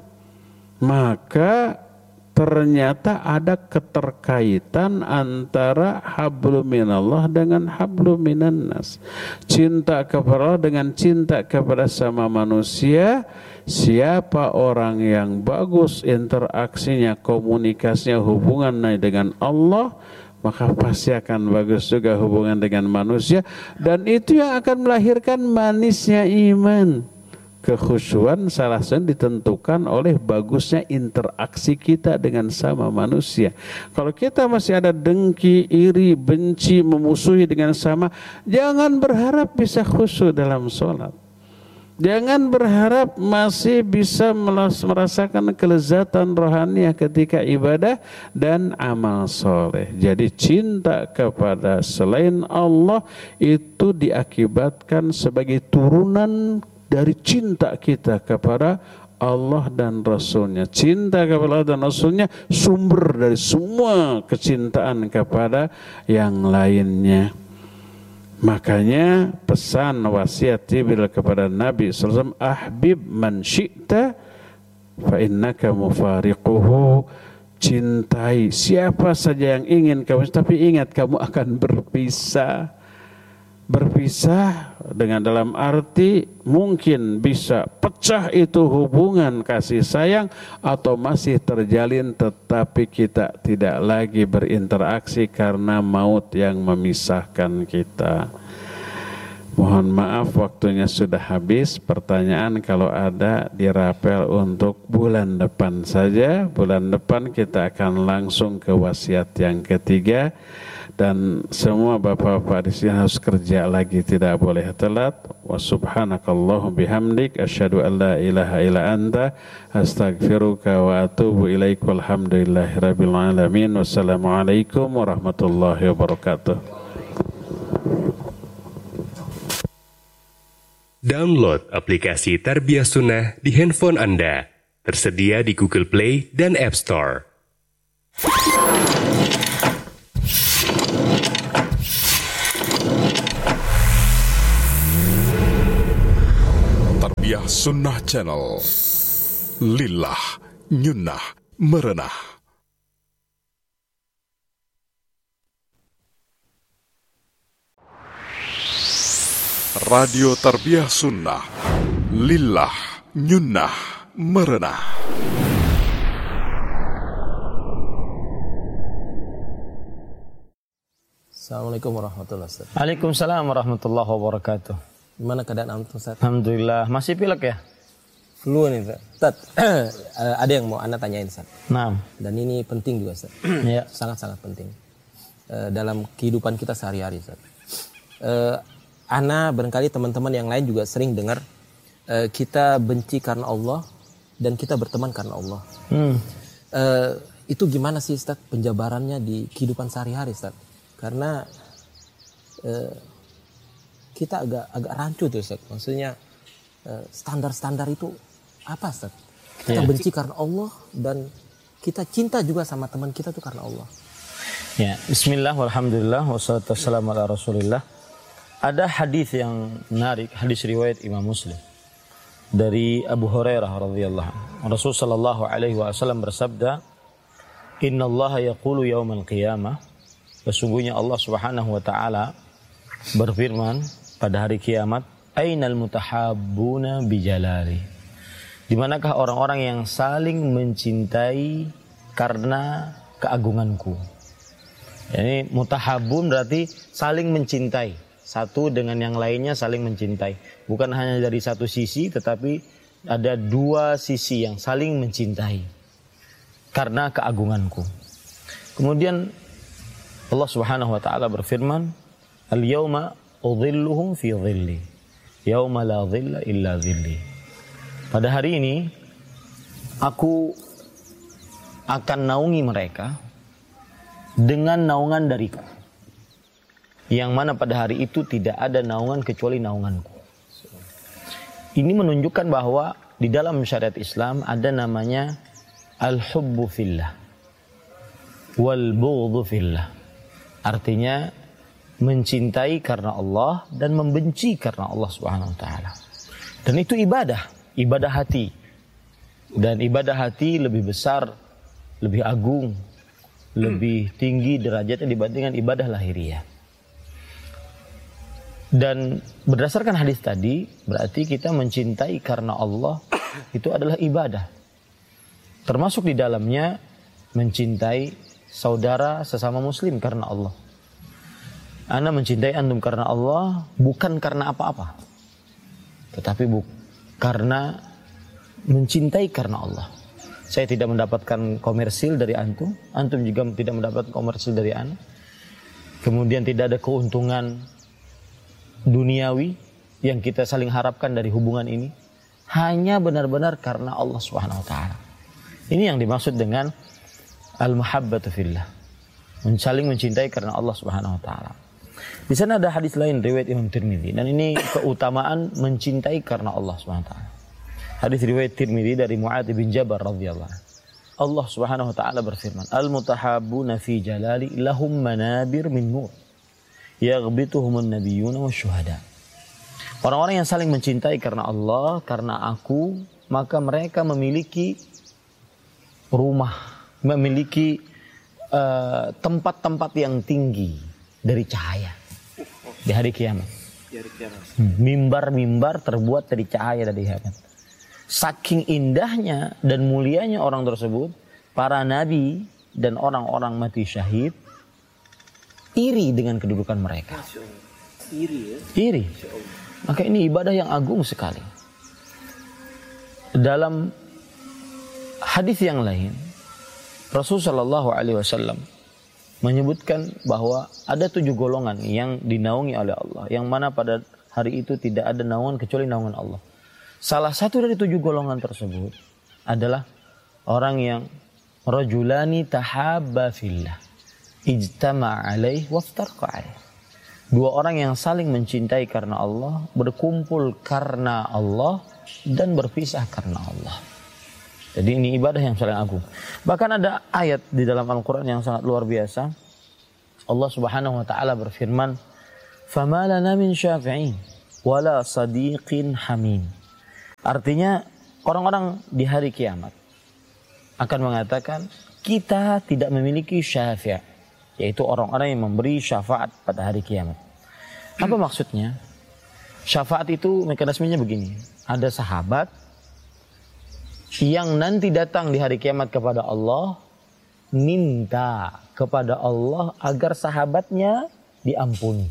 Speaker 1: maka ternyata ada keterkaitan antara hablum minallah dengan hablum minan nas. Cinta kepada Allah dengan cinta kepada sama manusia. Siapa orang yang bagus interaksinya, komunikasinya, hubungannya dengan Allah, maka pasti akan bagus juga hubungan dengan manusia. Dan itu yang akan melahirkan manisnya iman. Kekhusyuan salah satu ditentukan oleh bagusnya interaksi kita dengan sama manusia. Kalau kita masih ada dengki, iri, benci, memusuhi dengan sama, jangan berharap bisa khusyuk dalam sholat. Jangan berharap masih bisa merasakan kelezatan rohani ketika ibadah dan amal soleh. Jadi cinta kepada selain Allah itu diakibatkan sebagai turunan dari cinta kita kepada Allah dan Rasulnya. Cinta kepada Allah dan Rasulnya sumber dari semua kecintaan kepada yang lainnya. Makanya pesan wasiat Jibril kepada Nabi SAW, ahbib man syi'ta fa innaka mufariquhu. Cintai siapa saja yang ingin kamu, tapi ingat kamu akan berpisah. Berpisah dengan dalam arti mungkin bisa pecah itu hubungan kasih sayang, atau masih terjalin tetapi kita tidak lagi berinteraksi karena maut yang memisahkan kita. Mohon maaf waktunya sudah habis. Pertanyaan kalau ada dirapel untuk bulan depan saja. Bulan depan kita akan langsung ke wasiat yang ketiga. Dan semua bapak-bapak di sini harus kerja lagi, tidak boleh telat. Wa subhanakallahum bihamdik asyhadu an la ilaha illa anta astaghfiruka wa atubu ilaik. Walhamdulillahirabbil alamin. Wassalamualaikum warahmatullahi wabarakatuh.
Speaker 2: Download aplikasi Tarbiyah Sunnah di handphone Anda. Tersedia di Google Play dan App Store.
Speaker 3: Tarbiyah Sunnah Channel. Lillah, nyunnah, merenah. Radio Tarbiyah Sunnah. Lillah, nyunnah, merenah.
Speaker 4: Assalamualaikum warahmatullahi wabarakatuh.
Speaker 5: Waalaikumsalam warahmatullahi wabarakatuh.
Speaker 4: Gimana keadaan antum, Ustaz?
Speaker 5: Alhamdulillah, masih pilek ya?
Speaker 4: Flu nih, Ustaz. Ada yang mau Anda tanyain, Ustaz.
Speaker 5: Nah.
Speaker 4: Dan ini penting juga, Ustaz.
Speaker 5: Ya.
Speaker 4: Sangat-sangat penting. Dalam kehidupan kita sehari-hari, Ustaz. Ana barangkali teman-teman yang lain juga sering dengar kita benci karena Allah dan kita berteman karena Allah. Itu gimana sih, Ustaz, penjabarannya di kehidupan sehari-hari, Ustaz? Karena kita agak rancu tuh, Ustaz. Maksudnya standar-standar itu apa, Ustaz? Kita benci karena Allah dan kita cinta juga sama teman kita tuh karena Allah.
Speaker 5: Ya, bismillah walhamdulillah wassalatu wassalamu ala Rasulillah. Ada hadis yang menarik, hadis riwayat Imam Muslim dari Abu Hurairah radhiyallahu anhu. Rasul sallallahu alaihi wasallam bersabda, "Innallaha yaqulu yaumal qiyamah." Sesungguhnya Allah Subhanahu wa taala berfirman pada hari kiamat, "Ainal mutahabbuna bijalali?" Di manakah orang-orang yang saling mencintai karena keagunganku? Ini mutahabbun berarti saling mencintai. Satu dengan yang lainnya saling mencintai. Bukan hanya dari satu sisi, tetapi ada dua sisi yang saling mencintai karena keagunganku. Kemudian Allah Subhanahu wa taala berfirman, "Al-yauma udhilluhum fi dhilli, yauma la dhilla illa dhilli." Pada hari ini aku akan naungi mereka dengan naungan dariku, yang mana pada hari itu tidak ada naungan kecuali naunganku. Ini menunjukkan bahwa di dalam syariat Islam ada namanya al-hubbu fillah wal bughdhu fillah. Artinya mencintai karena Allah dan membenci karena Allah Subhanahu wa taala. Dan itu ibadah hati. Dan ibadah hati lebih besar, lebih agung, lebih tinggi derajatnya dibandingkan ibadah lahiriah. Dan berdasarkan hadis tadi, berarti kita mencintai karena Allah itu adalah ibadah. Termasuk di dalamnya mencintai saudara sesama muslim karena Allah. Ana mencintai antum karena Allah bukan karena apa-apa, tetapi karena mencintai karena Allah. Saya tidak mendapatkan komersil dari antum, antum juga tidak mendapatkan komersil dari ana. Kemudian tidak ada keuntungan duniawi yang kita saling harapkan dari hubungan ini, hanya benar-benar karena Allah Subhanahu wa taala. Ini yang dimaksud dengan al-mahabbatu fillah. Saling mencintai karena Allah Subhanahu wa taala. Di sana ada hadis lain riwayat Imam Tirmidzi, dan ini keutamaan mencintai karena Allah Subhanahu wa taala. Hadis riwayat Tirmidzi dari Mu'adz bin Jabal radhiyallahu anhu. Allah Subhanahu wa taala berfirman, "Al-mutahabbuna fi jalali lahum manabir min nur. Yaghbituhumun nabiyyuna wasyuhada." Orang-orang yang saling mencintai karena Allah, karena aku, maka mereka memiliki rumah, memiliki tempat-tempat yang tinggi dari cahaya di hari kiamat. Mimbar-mimbar terbuat dari cahaya dari kiamat. Saking indahnya dan mulianya orang tersebut, para nabi dan orang-orang mati syahid iri dengan kedudukan mereka. Iri. Maka ini ibadah yang agung sekali. Dalam hadis yang lain, Rasulullah Shallallahu Alaihi Wasallam menyebutkan bahwa ada 7 golongan yang dinaungi oleh Allah, yang mana pada hari itu tidak ada naungan kecuali naungan Allah. Salah satu dari 7 golongan tersebut adalah orang yang rajulani tahabba fillah ijtama'a alaih waftarqa alaih. Dua orang yang saling mencintai karena Allah, berkumpul karena Allah, dan berpisah karena Allah. Jadi ini ibadah yang paling agung. Bahkan ada ayat di dalam Al-Quran yang sangat luar biasa. Allah Subhanahu wa ta'ala berfirman, "Fama lana min syafi'in wala sadiqin hamim." Artinya orang-orang di hari kiamat akan mengatakan, kita tidak memiliki syafi', yaitu orang-orang yang memberi syafaat pada hari kiamat. Apa maksudnya? Syafaat itu mekanismenya begini. Ada sahabat yang nanti datang di hari kiamat kepada Allah, minta kepada Allah agar sahabatnya diampuni.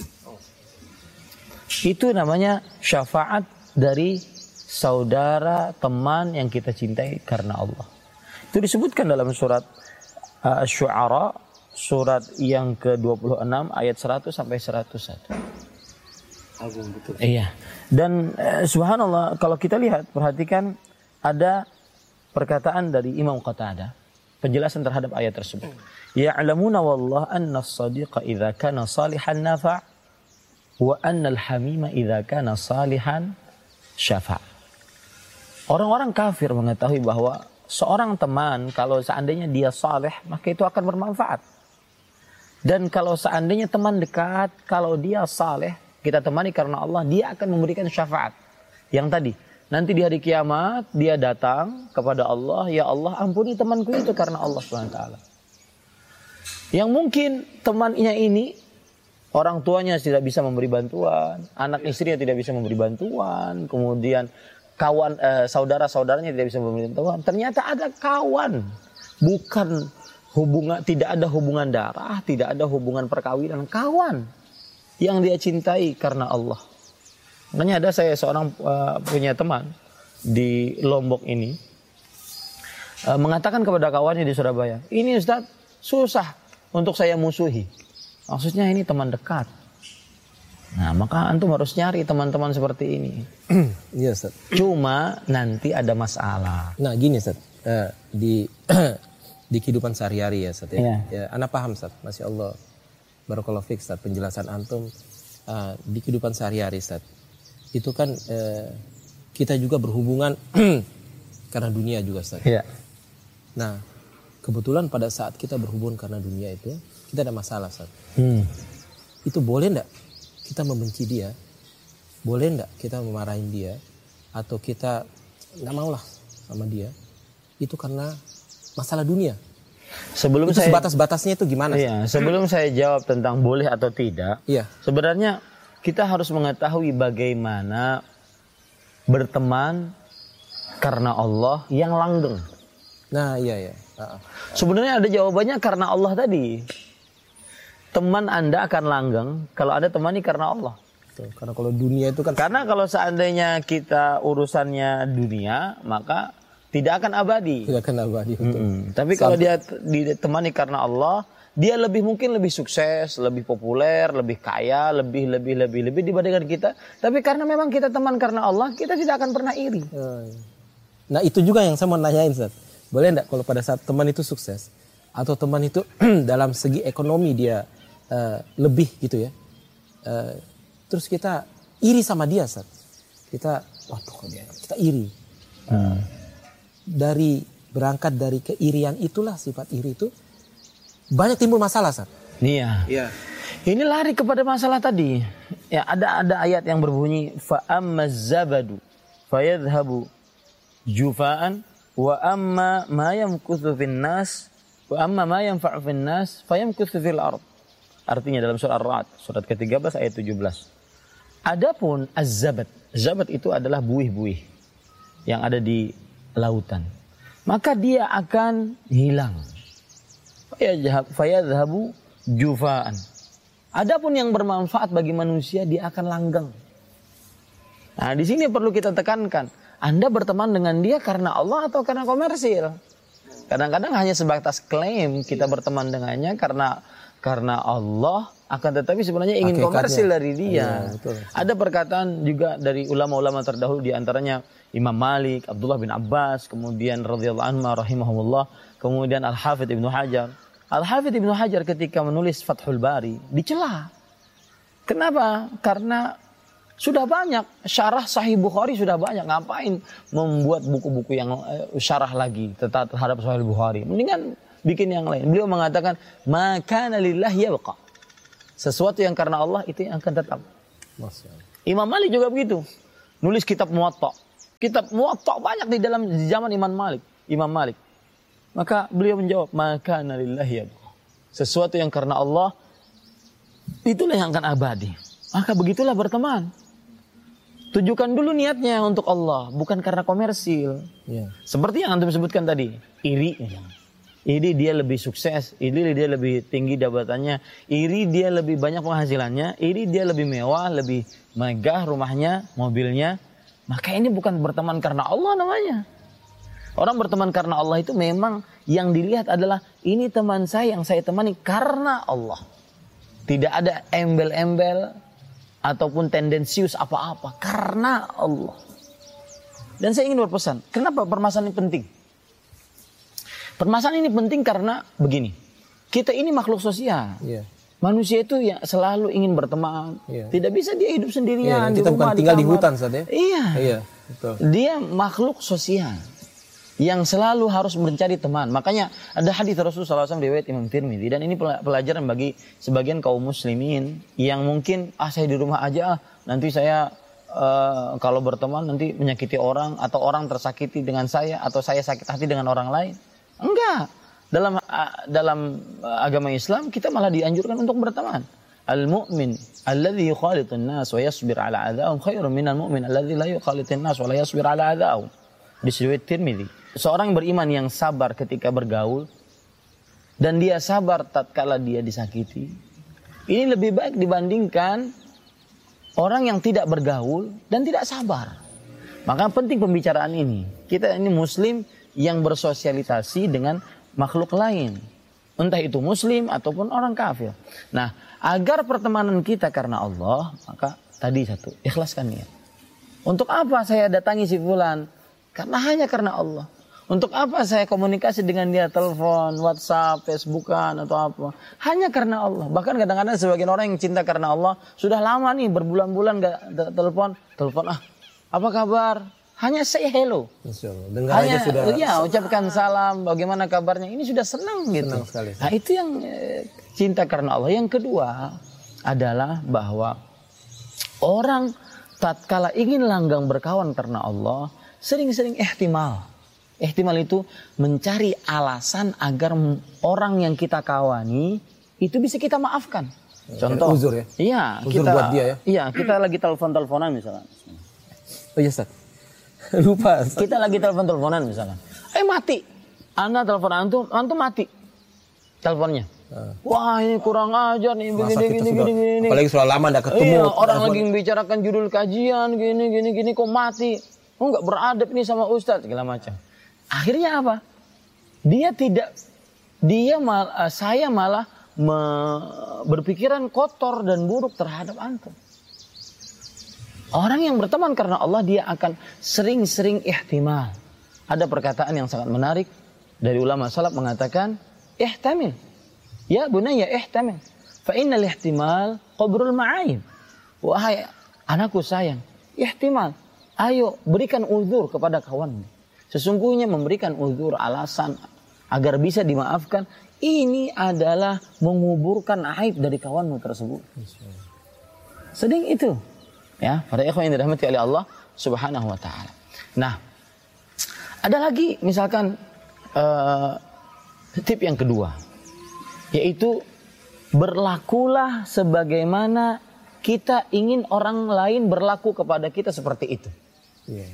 Speaker 5: Itu namanya syafaat dari saudara, teman yang kita cintai karena Allah. Itu disebutkan dalam surat Asy-Syu'ara, surat yang ke-26 ayat 100 sampai 101.
Speaker 4: Agung betul.
Speaker 5: Iya. Dan subhanallah, kalau kita lihat, perhatikan ada perkataan dari Imam Qatadah, penjelasan terhadap ayat tersebut. Ya'lamuna wallah anna as-sadiqa idza kana salihan nafa' wa anna al-hamima idza kana salihan syafa'. Orang-orang kafir mengetahui bahwa seorang teman kalau seandainya dia saleh, maka itu akan bermanfaat. Dan kalau seandainya teman dekat, kalau dia saleh, kita temani karena Allah, dia akan memberikan syafaat. Yang tadi, nanti di hari kiamat dia datang kepada Allah, ya Allah ampuni temanku itu karena Allah SWT. Yang mungkin temannya ini orang tuanya tidak bisa memberi bantuan, anak istrinya tidak bisa memberi bantuan, kemudian kawan saudara-saudaranya tidak bisa memberi bantuan. Ternyata ada kawan, bukan hubungan, tidak ada hubungan darah, tidak ada hubungan perkawinan, kawan yang dia cintai karena Allah. Makanya ada saya seorang punya teman di Lombok ini mengatakan kepada kawannya di Surabaya, ini Ustaz susah untuk saya musuhi. Maksudnya ini teman dekat. Nah, maka antum harus nyari teman-teman seperti ini.
Speaker 4: Iya, Ustaz.
Speaker 5: Cuma nanti ada masalah.
Speaker 4: Nah, gini, Ustaz. Di kehidupan sehari-hari ya, Ustaz.
Speaker 5: Iya.
Speaker 4: Ya, ana paham, Ustaz. Masya Allah. Barakallahu fiik, Ustaz. Penjelasan antum di kehidupan sehari-hari, Ustaz. Itu kan kita juga berhubungan karena dunia juga, Ustaz.
Speaker 5: Iya.
Speaker 4: Nah, kebetulan pada saat kita berhubungan karena dunia itu, kita ada masalah, Ustaz. Itu boleh enggak kita membenci dia? Boleh enggak kita memarahin dia? Atau kita enggak maulah sama dia? Itu karena masalah dunia.
Speaker 5: Sebelum
Speaker 4: itu
Speaker 5: saya
Speaker 4: sebatas-batasnya itu gimana?
Speaker 5: Iya, sebelum saya jawab tentang boleh atau tidak,
Speaker 4: iya,
Speaker 5: sebenarnya kita harus mengetahui bagaimana berteman karena Allah yang langgeng.
Speaker 4: Nah, iya.
Speaker 5: Sebenarnya ada jawabannya karena Allah tadi. Teman Anda akan langgeng kalau Anda temani karena Allah.
Speaker 4: Betul. Karena kalau dunia itu kan,
Speaker 5: karena kalau seandainya kita urusannya dunia, maka tidak akan abadi.
Speaker 4: tidak akan abadi.
Speaker 5: Tapi kalau dia ditemani karena Allah, dia mungkin lebih sukses, lebih populer, lebih kaya, lebih dibandingkan kita. Tapi karena memang kita teman karena Allah, kita tidak akan pernah iri.
Speaker 4: Nah, itu juga yang saya mau nanyain, Ustaz. Boleh enggak kalau pada saat teman itu sukses, atau teman itu dalam segi ekonomi dia lebih gitu ya, terus kita iri sama dia, Ustaz. Kita, waduh, kita iri. Berangkat dari keirian itulah, sifat iri itu banyak timbul masalah, Ustaz.
Speaker 5: Iya. Ini lari kepada masalah tadi. Ya, ada ayat yang berbunyi fa ammaz zabadu fayadhhabu jufaan wa amma ma yamkuthu fin nas wa amma ma yanfa'u fin nas fayamkuthu fil ard. Artinya dalam surah Ar-Ra'd, surat ke-13 ayat 17. Adapun az-zabat, zabat itu adalah buih-buih yang ada di lautan. Maka dia akan hilang. Fayadhhabu jufaan. Adapun yang bermanfaat bagi manusia, dia akan langgeng. Nah, di sini perlu kita tekankan. Anda berteman dengan dia karena Allah atau karena komersil? Kadang-kadang hanya sebatas klaim kita berteman dengannya karena Allah, akan tetapi sebenarnya ingin komersil dari dia.
Speaker 4: Ya, betul.
Speaker 5: Ada perkataan juga dari ulama-ulama terdahulu, di antaranya Imam Malik, Abdullah bin Abbas, kemudian radhiyallahu anhu rahimahumullah, kemudian Al-Hafidz Ibnu Hajar. Al-Hafidz Ibnu Hajar ketika menulis Fathul Bari dicela. Kenapa? Karena sudah banyak syarah Sahih Bukhari, sudah banyak. Ngapain membuat buku-buku yang syarah lagi terhadap Sahih Bukhari? Mendingan bikin yang lain. Beliau mengatakan, "Maka lillahi yabqa." Sesuatu yang karena Allah itu yang akan tetap. Imam Malik juga begitu. Nulis kitab Muwatta. Kitab Muwatta banyak di zaman Imam Malik. Maka beliau menjawab, "Maka lillahi yabqa." Sesuatu yang karena Allah itulah yang akan abadi. Maka begitulah berteman. Tujukan dulu niatnya untuk Allah, bukan karena komersil.
Speaker 4: Ya.
Speaker 5: Seperti yang antum sebutkan tadi, iri. Iri dia lebih sukses, iri dia lebih tinggi jabatannya, iri dia lebih banyak penghasilannya, iri dia lebih mewah, lebih megah rumahnya, mobilnya. Maka ini bukan berteman karena Allah namanya. Orang berteman karena Allah itu memang yang dilihat adalah ini teman saya yang saya temani karena Allah. Tidak ada embel-embel ataupun tendensius apa-apa karena Allah. Dan saya ingin berpesan, kenapa permasalahan ini penting? Permasalahan ini penting karena begini, kita ini makhluk sosial.
Speaker 4: Yeah.
Speaker 5: Manusia itu ya selalu ingin berteman.
Speaker 4: Yeah.
Speaker 5: Tidak bisa dia hidup sendirian.
Speaker 4: Yeah, kita bukan tinggal di hutan saja.
Speaker 5: Iya.
Speaker 4: Yeah, betul.
Speaker 5: Dia makhluk sosial yang selalu harus mencari teman. Makanya ada hadis Rasulullah SAW riwayat Imam Tirmidzi, dan ini pelajaran bagi sebagian kaum muslimin yang mungkin saya di rumah aja, nanti saya kalau berteman nanti menyakiti orang atau orang tersakiti dengan saya atau saya sakit hati dengan orang lain. Enggak. Dalam agama Islam kita malah dianjurkan untuk berteman. Al-mu'min alladhi yukhalitun nas wa yasbir ala adahum khairun minal mu'min alladhi la yukhalitun nas wa la yasbir ala adahum. Di riwayat Tirmidzi. Seorang beriman yang sabar ketika bergaul dan dia sabar tatkala dia disakiti, ini lebih baik dibandingkan orang yang tidak bergaul dan tidak sabar. Maka penting pembicaraan ini. Kita ini muslim yang bersosialisasi dengan makhluk lain, entah itu muslim ataupun orang kafir. Nah, agar pertemanan kita karena Allah, maka tadi satu, ikhlaskan niat. Untuk apa saya datangi si fulan? Hanya karena Allah. Untuk apa saya komunikasi dengan dia, telepon, WhatsApp, Facebookan atau apa? Hanya karena Allah. Bahkan kadang-kadang sebagian orang yang cinta karena Allah sudah lama nih berbulan-bulan gak telepon, apa kabar? Hanya say hello.
Speaker 4: Dengar aja sudah.
Speaker 5: Ya, ucapkan salam, bagaimana kabarnya? Ini sudah senang gitu.
Speaker 4: Senang sekali.
Speaker 5: Nah, itu yang cinta karena Allah. Yang kedua adalah bahwa orang tatkala ingin langgang berkawan karena Allah, sering-sering ihtimal. Ihtimal itu mencari alasan agar orang yang kita kawani itu bisa kita maafkan. Contoh.
Speaker 4: Uzur ya?
Speaker 5: Iya.
Speaker 4: Uzur buat dia ya?
Speaker 5: Iya, kita lagi telepon-teleponan misalnya.
Speaker 4: Oh iya, Ustaz. Lupa.
Speaker 5: Kita lagi telepon-teleponan misalnya. Mati. Anda telepon antum mati. Teleponnya. Wah, ini kurang ajar nih, begini.
Speaker 4: Apalagi sudah lama enggak ketemu.
Speaker 5: Iya, orang lagi membicarakan judul kajian, gini kok mati. Oh, enggak beradab nih sama ustaz, segala macam. Akhirnya apa? Saya malah berpikiran kotor dan buruk terhadap antum. Orang yang berteman karena Allah, dia akan sering-sering ihtimal. Ada perkataan yang sangat menarik dari ulama salaf mengatakan, ihtamil. Ya bunayya ihtamil. Fa innal ihtimal qabrul ma'aib. Wahai anakku sayang, ihtimal. Ayo berikan uzur kepada kawanmu. Sesungguhnya memberikan uzur, alasan agar bisa dimaafkan, ini adalah menguburkan aib dari kawanmu tersebut. Sedang itu. Ya, para ikhwan yang dirahmati oleh Allah Subhanahu wa taala. Nah, ada lagi misalkan tip yang kedua, yaitu berlakulah sebagaimana kita ingin orang lain berlaku kepada kita seperti itu.
Speaker 4: Yeah.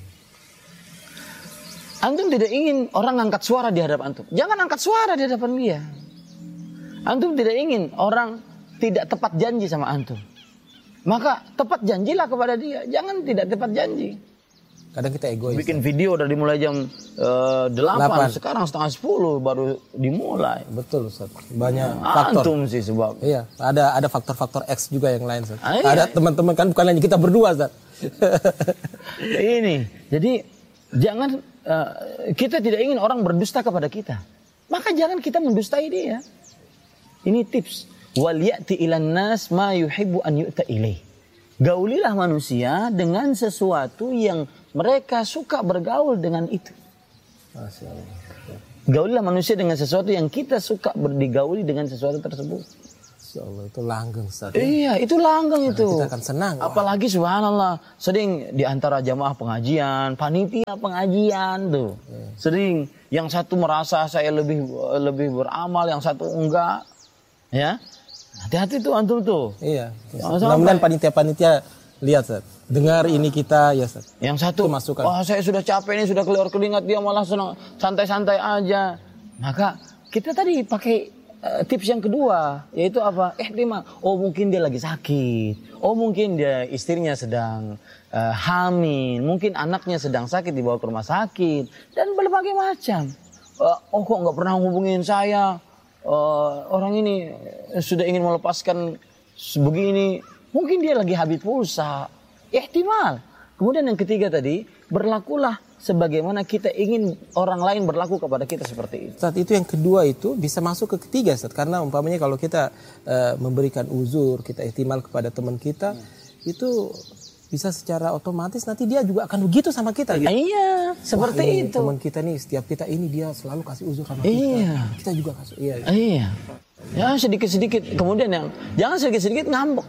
Speaker 5: Antum tidak ingin orang angkat suara di hadapan antum, jangan angkat suara di hadapan dia. Antum tidak ingin orang tidak tepat janji sama antum, maka tepat janjilah kepada dia, jangan tidak tepat janji.
Speaker 4: Kadang kita egois.
Speaker 5: Bikin video dari mulai jam 8, sekarang setengah 10 baru dimulai.
Speaker 4: Betul, Ustaz. Banyak faktor.
Speaker 5: Antum sih sebab.
Speaker 4: Iya, ada faktor-faktor X juga yang lain, Ustaz.
Speaker 5: Iya.
Speaker 4: Ada teman-teman, kan bukan hanya kita berdua, Ustaz.
Speaker 5: Ini, jadi jangan kita tidak ingin orang berdusta kepada kita. Maka jangan kita mendustai dia. Ini tips wal ya'ti ilan nas ma yuhibbu an yu'ta ilaih. Gaulilah manusia dengan sesuatu yang mereka suka bergaul dengan itu.
Speaker 4: Masya Allah.
Speaker 5: Gaulilah manusia dengan sesuatu yang kita suka berdigauli dengan sesuatu tersebut.
Speaker 4: Masya Allah, itu langgeng Ustaz.
Speaker 5: Iya, itu langgeng itu.
Speaker 4: Kita akan senang.
Speaker 5: Apalagi subhanallah, sering di antara jamaah pengajian, panitia pengajian tuh. Sering yang satu merasa saya lebih beramal, yang satu enggak. Ya. Hati-hati tuh antum tuh.
Speaker 4: Iya. Mudah-mudahan panitia-panitia lihat, Ustaz. Dengar ini kita ya, Ustaz.
Speaker 5: Yang satu, wah saya sudah capek ini, sudah keluar keringat, dia malah senang santai-santai aja. Maka kita tadi pakai tips yang kedua, yaitu apa? Ihtimal. Oh mungkin dia lagi sakit. Oh mungkin dia istrinya sedang hamil. Mungkin anaknya sedang sakit dibawa ke rumah sakit. Dan berbagai macam. Oh kok nggak pernah hubungin saya? Orang ini sudah ingin melepaskan sebegini, mungkin dia lagi habis pulsa, ihtimal. Kemudian yang ketiga tadi, berlakulah sebagaimana kita ingin orang lain berlaku kepada kita seperti itu.
Speaker 4: Saat itu yang kedua itu bisa masuk ke ketiga, Ustaz. Karena umpamanya kalau kita memberikan uzur, kita ihtimal kepada teman kita, itu bisa secara otomatis nanti dia juga akan begitu sama kita. Gitu.
Speaker 5: Iya, seperti itu.
Speaker 4: Teman kita nih, setiap kita ini dia selalu kasih uzur sama
Speaker 5: iya.
Speaker 4: Kita juga kasih. Iya.
Speaker 5: Iya. Ya sedikit-sedikit. Kemudian yang jangan sedikit-sedikit ngambek.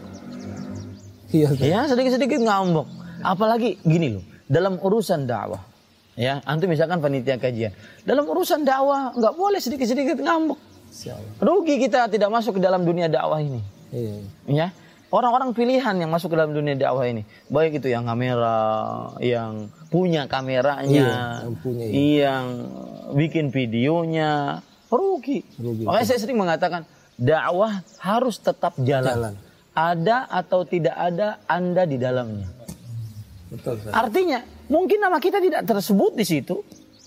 Speaker 4: Iya.
Speaker 5: Ya sedikit-sedikit ngambek. Apalagi gini loh, dalam urusan dakwah. Ya, antum misalkan panitia kajian. Dalam urusan dakwah nggak boleh sedikit-sedikit ngambek. Rugi kita tidak masuk ke dalam dunia dakwah ini.
Speaker 4: Iya.
Speaker 5: Ya. Orang-orang pilihan yang masuk ke dalam dunia dakwah ini, baik itu yang kamera, yang punya kameranya, yang bikin videonya, rugi. Makanya saya sering mengatakan, dakwah harus tetap jalan. Ada atau tidak ada, Anda di dalamnya.
Speaker 4: Betul.
Speaker 5: Artinya, mungkin nama kita tidak tersebut di situ,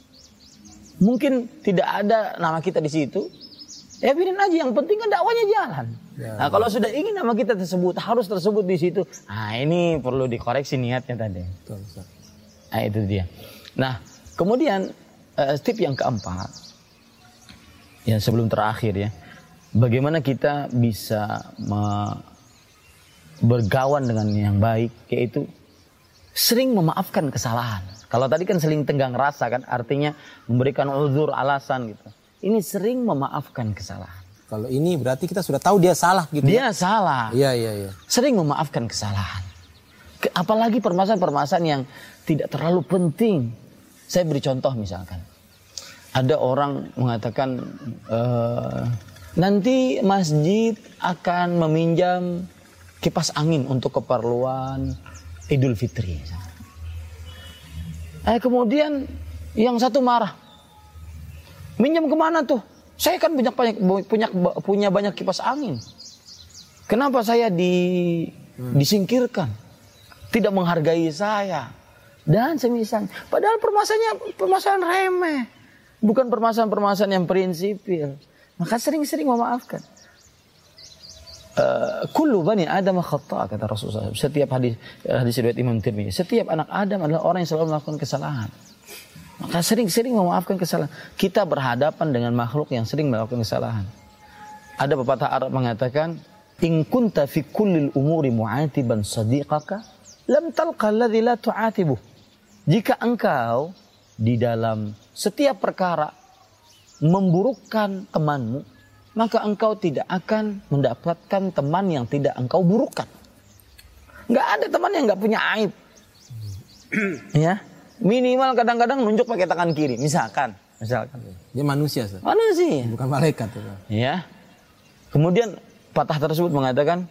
Speaker 5: mungkin tidak ada nama kita di situ. Ya biarin aja, yang penting kan dakwanya jalan. Ya. Nah kalau sudah ingin nama kita tersebut, harus tersebut di situ. Nah ini perlu dikoreksi niatnya tadi.
Speaker 4: Betul.
Speaker 5: Nah itu dia. Nah kemudian tip yang keempat, ya sebelum terakhir ya, bagaimana kita bisa bergawan dengan yang baik, yaitu sering memaafkan kesalahan. Kalau tadi kan sering tenggang rasa kan, artinya memberikan uzur, alasan gitu. Ini sering memaafkan kesalahan.
Speaker 4: Kalau ini berarti kita sudah tahu dia salah gitu.
Speaker 5: Dia salah.
Speaker 4: Iya.
Speaker 5: Sering memaafkan kesalahan. Apalagi permasalahan-permasalahan yang tidak terlalu penting. Saya beri contoh misalkan. Ada orang mengatakan, nanti masjid akan meminjam kipas angin untuk keperluan Idul Fitri. Kemudian yang satu marah. Minjam kemana tuh? Saya kan punya banyak kipas angin. Kenapa saya disingkirkan? Tidak menghargai saya. Dan semisal. Padahal permasalahan remeh. Bukan permasalahan yang prinsipil. Maka sering-sering memaafkan. Kullu bani Adam khata', kata Rasulullah. Setiap hadis riwayat Imam Tirmidzi. Setiap anak Adam adalah orang yang selalu melakukan kesalahan. Maka sering-sering memaafkan kesalahan. Kita berhadapan dengan makhluk yang sering melakukan kesalahan. Ada pepatah Arab mengatakan, in kunta fi kullil umuri mu'atiban sadiqaka, lam talqa alladhi la tu'atibuh. Jika engkau di dalam setiap perkara memburukkan temanmu, maka engkau tidak akan mendapatkan teman yang tidak engkau burukkan. Enggak ada teman yang enggak punya aib. Ya. Minimal kadang-kadang nunjuk pakai tangan kiri, misalkan.
Speaker 4: Dia manusia, Ustaz.
Speaker 5: Manusia.
Speaker 4: Bukan malaikat.
Speaker 5: Ya. Kemudian patah tersebut mengatakan,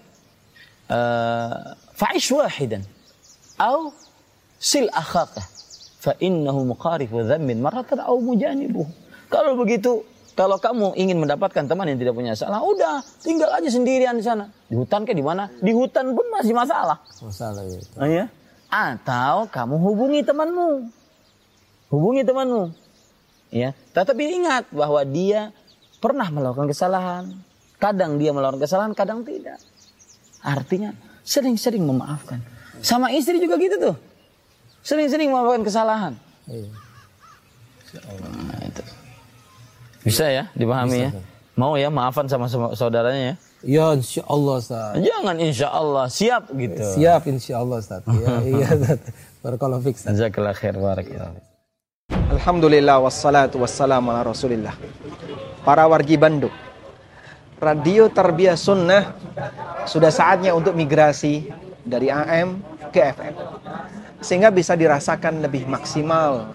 Speaker 5: fa'ish wahidan, au sil akhaka, fa innahu muqarifu dhanbin maratan au mujanibuh. Kalau begitu, kalau kamu ingin mendapatkan teman yang tidak punya salah, udah tinggal aja sendirian di sana. Di hutan ke di mana? Di hutan pun masih masalah.
Speaker 4: Masalah ya.
Speaker 5: Iya. Atau kamu hubungi temanmu, ya. Tetapi ingat bahwa dia pernah melakukan kesalahan. Kadang dia melakukan kesalahan, kadang tidak. Artinya sering-sering memaafkan. Sama istri juga gitu tuh, sering-sering memaafkan kesalahan. Nah, itu. Bisa ya dipahami. Bisa, ya. Mau ya maafan sama saudaranya ya.
Speaker 4: Ya insya Allah Ustaz.
Speaker 5: Jangan insya Allah, siap gitu.
Speaker 4: Siap insya Allah Ustaz. Ya, iya Ustaz. Barakallahu fiik Ustaz.
Speaker 5: Jazakallah khair, barakallahu.
Speaker 6: Alhamdulillah wassalatu wassalamu ala Rasulillah. Para wargi Bandung, Radio Tarbiyah Sunnah sudah saatnya untuk migrasi dari AM ke FM, sehingga bisa dirasakan lebih maksimal